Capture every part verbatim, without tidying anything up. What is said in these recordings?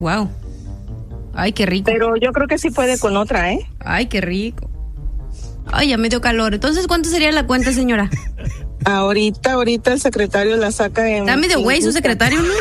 Wow. Ay, qué rico. Pero yo creo que sí puede con otra, ¿eh? Ay, qué rico. Ay, ya me dio calor. Entonces, ¿cuánto sería la cuenta, señora? Ahorita, ahorita el secretario la saca en... Dame de güey su secretario, ¿no?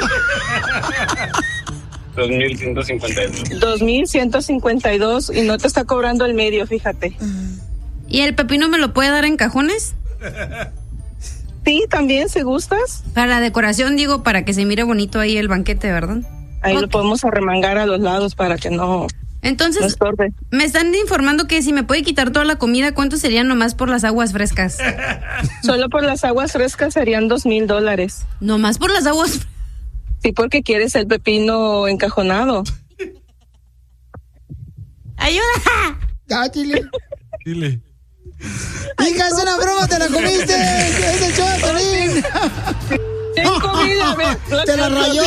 dos mil ciento cincuenta y dos. dos mil ciento cincuenta y dos y no te está cobrando el medio, fíjate. ¿Y el pepino me lo puede dar en cajones? Sí, también, si gustas. Para la decoración, digo, para que se mire bonito ahí el banquete, ¿verdad? Ahí Okay. lo podemos arremangar a los lados para que no... Entonces, no estorbe. me están informando que si me puede quitar toda la comida, ¿cuánto sería nomás por las aguas frescas? Solo por las aguas frescas serían dos mil dólares. ¿Nomás por las aguas? Sí, porque quieres el pepino encajonado. ¡Ayuda! Ya, dile. Dile. Hija, es una broma, te la comiste. Es el show de Piolín. Comida, te la rayó.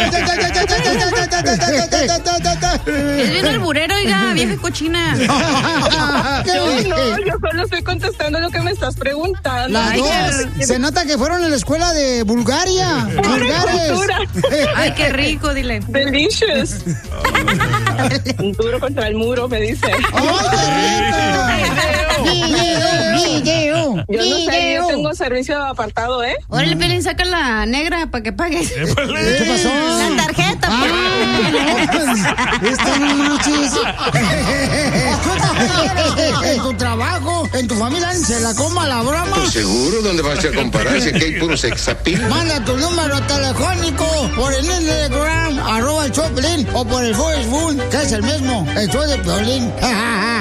Es bien alburero, oiga, vieja cochina. Yo no, yo solo estoy contestando lo que me estás preguntando. Las Ay, dos. qué- Se nota que fueron a la escuela de Bulgaria. Bulgares. cultura. Ay, qué rico, dile. Delicious. Un duro contra el muro, me dice. Video, video, Yo no sé, yo video. tengo servicio apartado, ¿eh? Órale, Pelín, saca la negra para que pagues. ¿Qué pasó? La tarjeta, pues. Ah, esta no manches. En tu trabajo, en tu familia, se la coma la broma. Pues seguro, ¿dónde vas a comparar? Si aquí hay puro sexapil. Manda tu número telefónico por el Instagram, arroba el show de Piolín, o por el Facebook, que es el mismo, el show de Piolín.